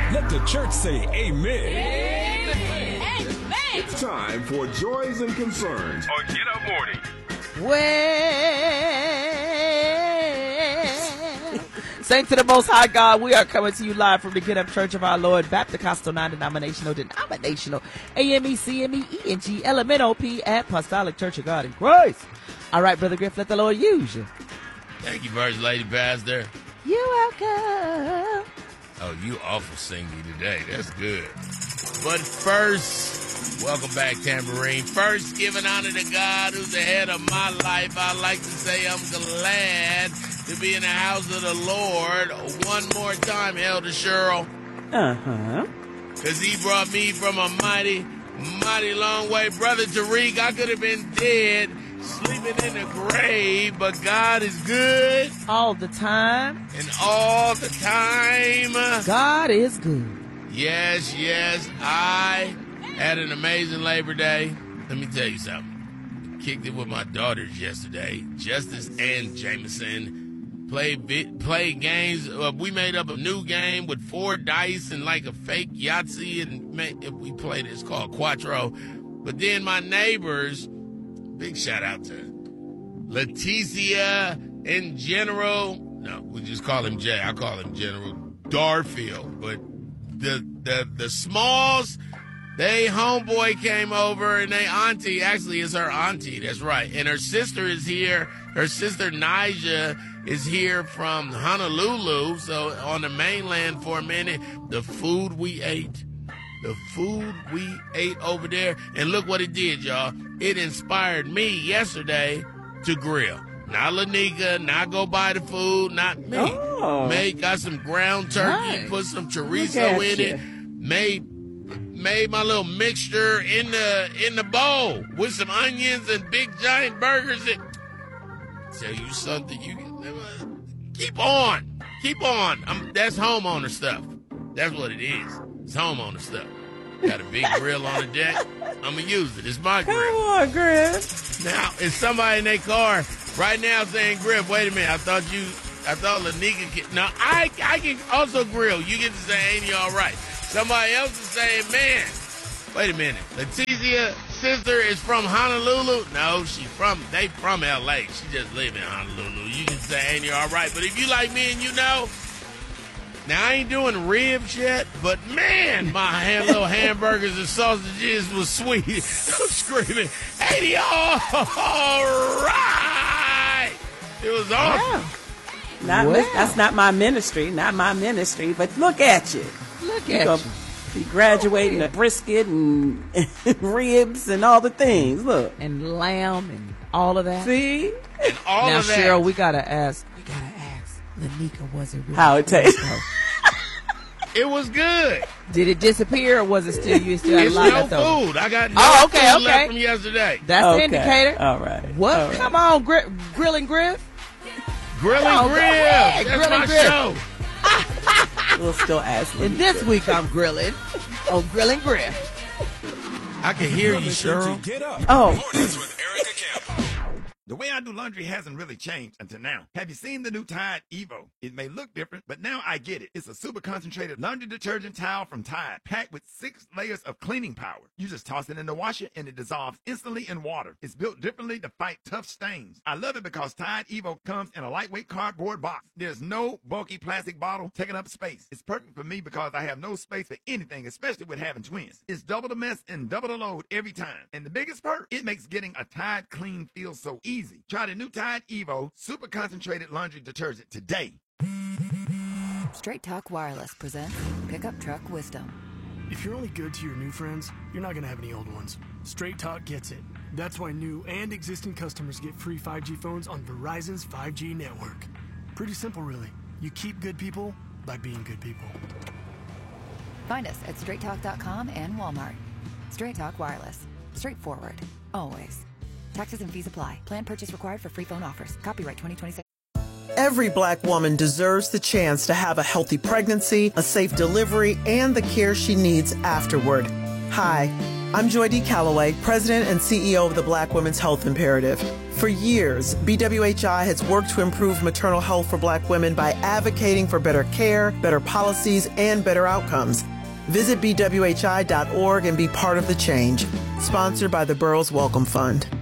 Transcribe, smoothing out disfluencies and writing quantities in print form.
Let the church say amen. Amen. It's time for Joys and Concerns on Get Up Morning. Well, saints to the Most High God, we are coming to you live from the Get Up Church of Our Lord Baptist Costal Non-Denominational AMECME LMNOP Apostolic Church of God in Christ. All right, Brother Griff, let the Lord use you. Thank you, First Lady Pastor. You're welcome. Oh, you awful singy today. That's good. But first, welcome back, Tambourine. First, giving honor to God who's the head of my life. I like to say I'm glad to be in the house of the Lord one more time, Elder Cheryl. Uh-huh. Because he brought me from a mighty, mighty long way. Brother Tariq, I could have been dead, sleeping in the grave, but God is good. All the time. And all the time. God is good. Yes, I had an amazing Labor Day. Let me tell you something. Kicked it with my daughters yesterday. Justice and Jameson played games. We made up a new game with 4 dice and like a fake Yahtzee, and we played it. It's called Quattro. But then my neighbors, big shout out to Leticia and General. No, we just call him Jay. I call him General Darfield. But the Smalls, they homeboy came over, and they auntie, actually is her auntie, that's right. And her sister is here. Her sister Nija is here from Honolulu, so on the mainland for a minute. The food we ate over there, and look what it did, y'all. It inspired me yesterday to grill. Not Lanika, not go buy the food, not me. Oh. Got some ground turkey, put some chorizo in it, made my little mixture in the bowl with some onions and big giant burgers. Tell you something, you keep on. That's homeowner stuff. That's what it is. It's homeowner stuff. Got a big grill on the deck. I'm going to use it. It's my grill. Come on, Griff. Now, is somebody in their car right now saying, Griff, wait a minute. I thought Lanika can. No, I can also grill. You get to say, ain't you all right? Somebody else is saying, man, wait a minute. Leticia's sister is from Honolulu. No, they from L.A. She just live in Honolulu. You can say, ain't you all right? But if you like me and you know, now, I ain't doing ribs yet, but man, my little hamburgers and sausages was sweet. I'm screaming, ain't he all right? It was awesome. Yeah. That's not my ministry, but look at you. Look at you. Be graduating to brisket and ribs and all the things, look. And lamb and all of that. See? And all now, of that. Cheryl, we gotta ask, Lanika, was it really how it tastes? It was good. Did it disappear, or was it still you still had It's a lot no left over? food. I got no food left from yesterday. That's the indicator. All right. What? All right. Come on, Grilling Griff. Grilling Griff. That's my show. We'll still ask you. And this week I'm grilling on Grilling Griff. I can hear you, Cheryl. Get up. Oh. Mornings with Erica Campbell. The way I do laundry hasn't really changed until now. Have you seen the new Tide Evo? It may look different, but now I get it. It's a super concentrated laundry detergent towel from Tide, packed with 6 layers of cleaning power. You just toss it in the washer and it dissolves instantly in water. It's built differently to fight tough stains. I love it because Tide Evo comes in a lightweight cardboard box. There's no bulky plastic bottle taking up space. It's perfect for me because I have no space for anything, especially with having twins. It's double the mess and double the load every time. And the biggest perk, it makes getting a Tide clean feel so easy. Try the new Tide Evo Super Concentrated Laundry Detergent today. Straight Talk Wireless presents Pickup Truck Wisdom. If you're only good to your new friends, you're not going to have any old ones. Straight Talk gets it. That's why new and existing customers get free 5G phones on Verizon's 5G network. Pretty simple, really. You keep good people by being good people. Find us at straighttalk.com and Walmart. Straight Talk Wireless. Straightforward. Always. Taxes and fees apply. Plan purchase required for free phone offers. Copyright 2026. Every Black woman deserves the chance to have a healthy pregnancy, a safe delivery, and the care she needs afterward. Hi, I'm Joy D. Calloway, President and CEO of the Black Women's Health Imperative. For years, BWHI has worked to improve maternal health for Black women by advocating for better care, better policies, and better outcomes. Visit BWHI.org and be part of the change. Sponsored by the Burroughs Wellcome Fund.